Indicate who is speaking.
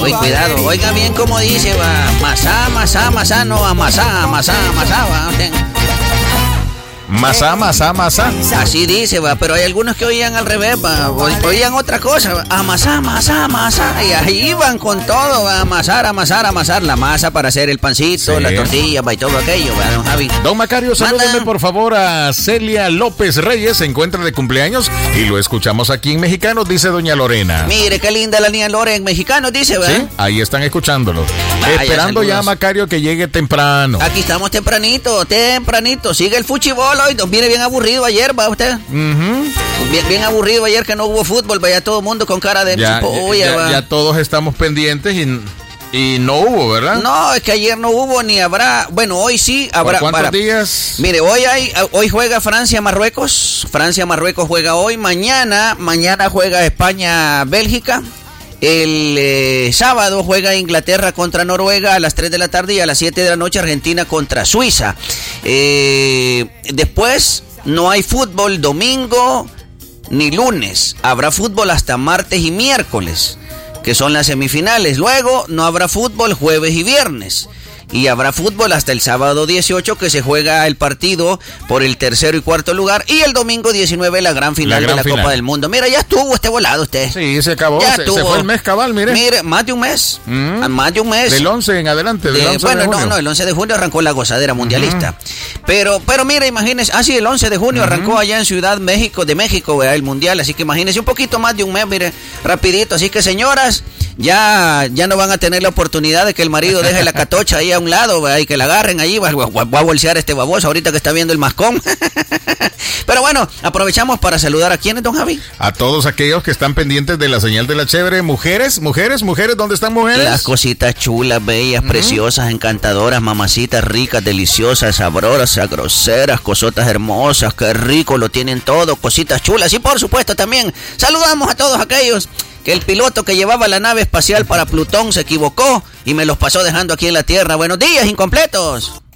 Speaker 1: Oye, cuidado, oiga bien como dice, va. Masá, no, amasá, va.
Speaker 2: Masá.
Speaker 1: Así dice, va, pero hay algunos que oían al revés, va, oían otra cosa, va. Amasá, y ahí iban con todo, va, amasar, la masa para hacer el pancito, sí, la tortilla, va, y todo aquello, va, don Javi.
Speaker 2: Don Macario, salúdeme por favor a Celia López Reyes, se encuentra de cumpleaños y lo escuchamos aquí en Mexicanos, dice doña Lorena.
Speaker 1: Mire, qué linda la niña Lore en Mexicanos, dice, va. Sí,
Speaker 2: ahí están escuchándolo. Esperando ya, Macario, que llegue temprano.
Speaker 1: Aquí estamos tempranito, sigue el fuchibol. Hoy nos viene bien aburrido ayer, ¿va usted? Bien aburrido ayer que no hubo fútbol, vaya todo el mundo con cara de chipolla,
Speaker 2: ya todos estamos pendientes y no hubo, ¿verdad?
Speaker 1: No, es que ayer no hubo ni habrá. Bueno, hoy sí habrá.
Speaker 2: ¿Por cuántos días?
Speaker 1: Mire, hoy juega Francia-Marruecos. Francia-Marruecos juega hoy. Mañana juega España-Bélgica. El sábado juega Inglaterra contra Noruega a las 3 de la tarde y a las 7 de la noche Argentina contra Suiza. Después no hay fútbol domingo ni lunes. Habrá fútbol hasta martes y miércoles, que son las semifinales. Luego no habrá fútbol jueves y viernes. Y habrá fútbol hasta el sábado 18, que se juega el partido por el tercero y cuarto lugar. Y el domingo 19, la gran final de la Copa del Mundo. Mira, ya estuvo volado usted.
Speaker 2: Sí, se acabó. Se fue el mes cabal, mire.
Speaker 1: Mire, más de un mes. Más de un mes.
Speaker 2: Del 11 en adelante.
Speaker 1: El 11 de junio arrancó la gozadera mundialista. Pero mire, imagínese. Sí, el 11 de junio arrancó allá en Ciudad de México, el mundial. Así que imagínese un poquito más de un mes, mire, rapidito. Así que, señoras, ya no van a tener la oportunidad de que el marido deje la catocha ahí a un lado, y que la agarren allí, va a bolsear este baboso ahorita que está viendo el mascón. Pero bueno, aprovechamos para saludar a quienes, don Javi.
Speaker 2: A todos aquellos que están pendientes de la señal de la chévere. Mujeres, ¿dónde están mujeres?
Speaker 1: Las cositas chulas, bellas, preciosas, encantadoras, mamacitas ricas, deliciosas, sabrosas, groseras, cosotas hermosas, qué rico lo tienen todo, cositas chulas. Y por supuesto también saludamos a todos aquellos que el piloto que llevaba la nave espacial para Plutón se equivocó y me los pasó dejando aquí en la Tierra. Buenos días, incompletos.